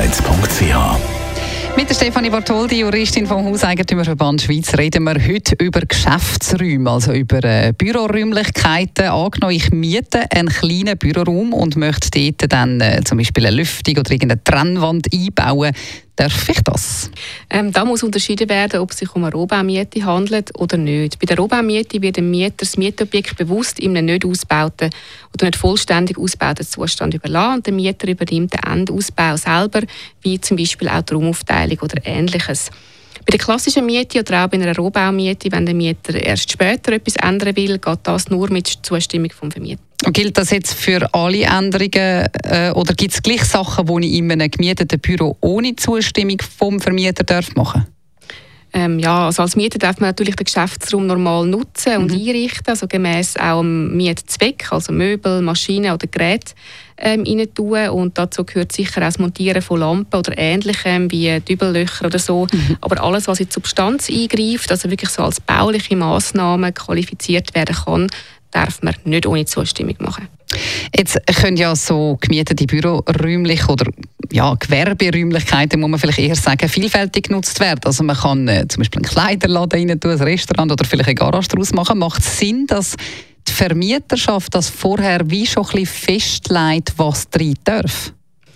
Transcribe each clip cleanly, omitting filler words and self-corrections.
radio1.ch. Mit der Stefanie Bartholdi, Juristin vom Hauseigentümerverband Schweiz, reden wir heute über Geschäftsräume, also über Büroräumlichkeiten. Angenommen, ich miete einen kleinen Büroraum und möchte dort dann zum Beispiel eine Lüftung oder irgendeine Trennwand einbauen. Darf ich das? Da muss unterschieden werden, ob es sich um eine Rohbaumiete handelt oder nicht. Bei der Rohbaumiete wird dem Mieter das Mietobjekt bewusst in einem nicht ausgebauten oder nicht vollständig ausgebauten Zustand überlassen und der Mieter übernimmt den Endausbau selber, wie zum Beispiel auch die Raumaufteilung oder Ähnliches. Bei der klassischen Miete oder auch bei einer Rohbaumiete, wenn der Mieter erst später etwas ändern will, geht das nur mit Zustimmung vom Vermieter. Und gilt das jetzt für alle Änderungen oder gibt es gleich Sachen, die ich in einem gemieteten Büro ohne Zustimmung vom Vermieter machen darf? Ja, also als Mieter darf man natürlich den Geschäftsraum normal nutzen und einrichten, also gemäss auch dem Mietzweck, also Möbel, Maschinen oder Geräte rein tun. Und dazu gehört sicher auch das Montieren von Lampen oder Ähnlichem, wie Dübellöcher oder so. Aber alles, was in die Substanz eingreift, also wirklich so als bauliche Massnahme qualifiziert werden kann, darf man nicht ohne Zustimmung machen. Jetzt können ja so gemietete Büroräumliche oder Gewerberäumlichkeiten, muss man vielleicht eher sagen, vielfältig genutzt werden. Also man kann zum Beispiel einen Kleiderladen rein tun, ein Restaurant oder vielleicht eine Garage daraus machen. Macht es Sinn, dass die Vermieterschaft das vorher wie schon ein bisschen festlegt, was rein darf?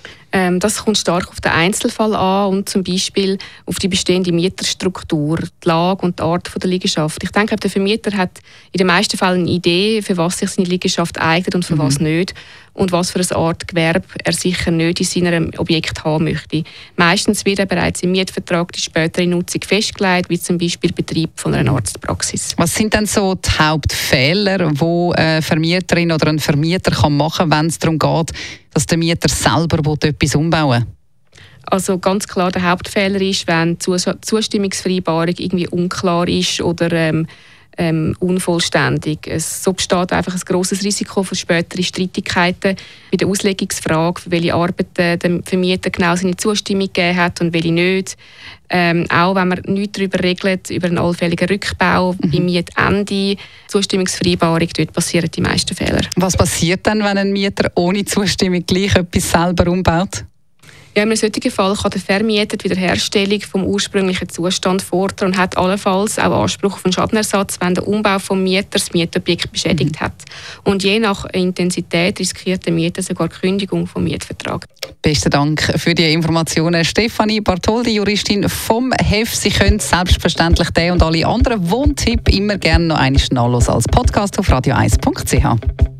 Das kommt stark auf den Einzelfall an und zum Beispiel auf die bestehende Mieterstruktur, die Lage und die Art der Liegenschaft. Ich denke, der Vermieter hat in den meisten Fällen eine Idee, für was sich seine Liegenschaft eignet und für was nicht und was für eine Art Gewerbe er sicher nicht in seinem Objekt haben möchte. Meistens wird er bereits im Mietvertrag die spätere Nutzung festgelegt, wie zum Beispiel Betrieb von einer Arztpraxis. Was sind denn so die Hauptfehler, die eine Vermieterin oder ein Vermieter machen kann, wenn es darum geht, dass der Mieter selber etwas umbauen will? Also ganz klar, der Hauptfehler ist, wenn die Zustimmungsvereinbarung irgendwie unklar ist oder unvollständig. So besteht einfach ein grosses Risiko für spätere Streitigkeiten bei der Auslegungsfrage, für welche Arbeiten der Vermieter genau seine Zustimmung gegeben hat und welche nicht. Auch wenn man nichts darüber regelt, über einen allfälligen Rückbau beim Mietende, Zustimmungsvereinbarung, dort passieren die meisten Fehler. Was passiert dann, wenn ein Mieter ohne Zustimmung gleich etwas selber umbaut? Ja, in einem solchen Fall kann der Vermieter die Wiederherstellung vom ursprünglichen Zustand fordern und hat allenfalls auch Anspruch auf einen Schadenersatz, wenn der Umbau vom Mieter das Mietobjekt beschädigt hat. Und je nach Intensität riskiert der Mieter sogar die Kündigung vom Mietvertrag. Besten Dank für die Informationen. Stefanie Bartholdi, Juristin vom HEF. Sie können selbstverständlich den und alle anderen Wohntipps immer gerne noch einmal nachhören als Podcast auf radio1.ch.